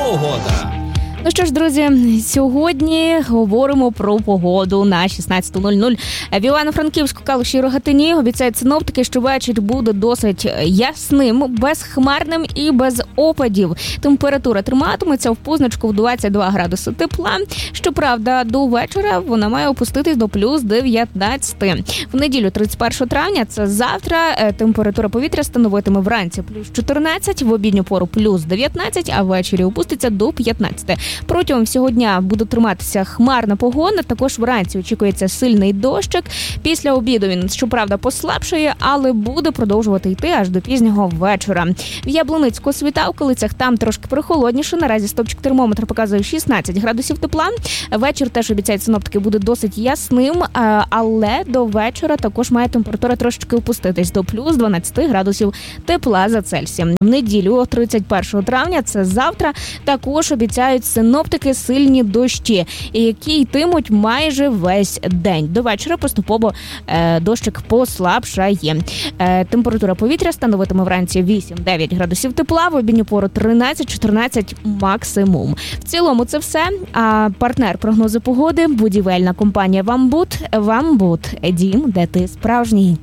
Погода. Ну що ж, друзі, сьогодні говоримо про погоду на 16:00. В Івано-Франківську, Калуші і Рогатині обіцяють синоптики, що вечір буде досить ясним, безхмарним і без опадів. Температура триматиметься в позначку в 22 градуси тепла. Щоправда, до вечора вона має опуститись до плюс 19. В неділю 31 травня, це завтра, температура повітря становитиме вранці плюс 14, в обідню пору плюс 19, а ввечері опуститься до 15. Протягом всього дня буде триматися хмарна погода, також вранці очікується сильний дощик. Після обіду він, щоправда, послабшає, але буде продовжувати йти аж до пізнього вечора. В Яблуницьку, Світавколицях там трошки прохолодніше. Наразі стопчик термометра показує 16 градусів тепла. Вечір теж, обіцяють синоптики, буде досить ясним, але до вечора також має температура трошечки опуститись до плюс 12 градусів тепла за Цельсієм. В неділю 31 травня, це завтра, також обіцяють синоптики сильні дощі, які йтимуть майже весь день. До вечора поступово дощик послабшає. Температура повітря становитиме вранці 8-9 градусів тепла, в обідню пору 13-14 максимум. В цілому це все. А партнер прогнозу погоди – будівельна компанія «Вамбут». «Вамбут» – дім, де ти справжній.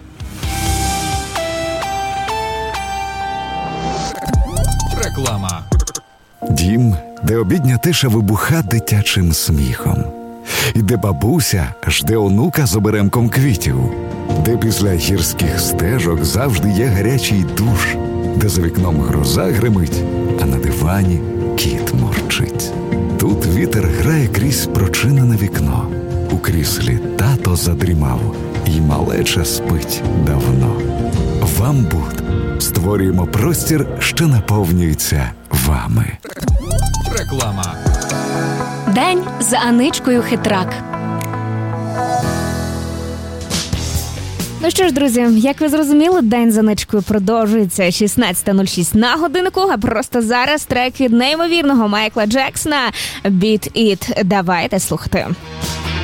Реклама. Дім, де обідня тиша вибуха дитячим сміхом. І де бабуся жде онука з оберемком квітів. Де після гірських стежок завжди є гарячий душ. Де за вікном гроза гримить, а на дивані кіт мурчить. Тут вітер грає крізь прочинене вікно. У кріслі тато задрімав, і малеча спить давно. «Вамбут» – створюємо простір, що наповнюється вами. Реклама. День за Аничкою Хитрак. Ну що ж, друзі, як ви зрозуміли, день за Аничкою продовжується. 16:06 на годиннику, а просто зараз трек від неймовірного Майкла Джексона «Beat It». Давайте слухати.